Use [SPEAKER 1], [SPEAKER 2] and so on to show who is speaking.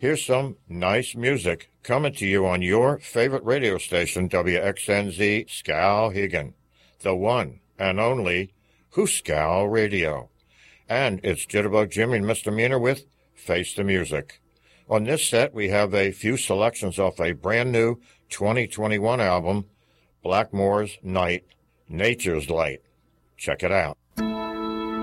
[SPEAKER 1] Here's some nice music coming to you on your favorite radio station, WXNZ Skowhegan, the one and only Hooskow Radio. And it's Jitterbug Jimmy and Misdemeanor with Face the Music. On this set, we have a few selections off a brand new 2021 album, Blackmore's Night, Nature's Light. Check it out.